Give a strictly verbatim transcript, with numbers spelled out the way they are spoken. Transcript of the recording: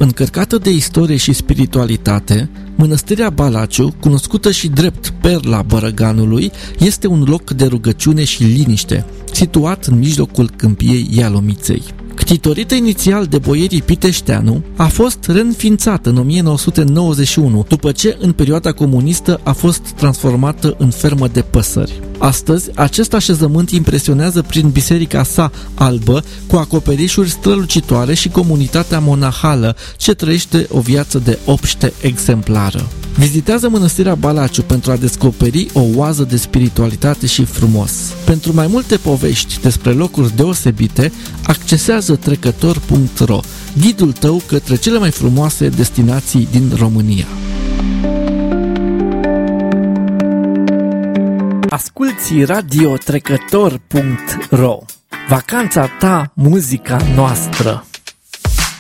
Încărcată de istorie și spiritualitate, Mănăstirea Balaciu, cunoscută și drept Perla Bărăganului, este un loc de rugăciune și liniște, situat în mijlocul câmpiei Ialomiței. Ctitorită inițial de boierii Piteșteanu, a fost reînființată în o mie nouă sute nouăzeci și unu, după ce în perioada comunistă a fost transformată în fermă de păsări. Astăzi, acest așezământ impresionează prin biserica sa albă, cu acoperișuri strălucitoare și comunitatea monahală, ce trăiește o viață de obște exemplară. Vizitează Mănăstirea Balaciu pentru a descoperi o oază de spiritualitate și frumos. Pentru mai multe povești despre locuri deosebite, accesează trecător punct ro, ghidul tău către cele mai frumoase destinații din România. Asculți radio trecător punct ro. Vacanța ta, muzica noastră.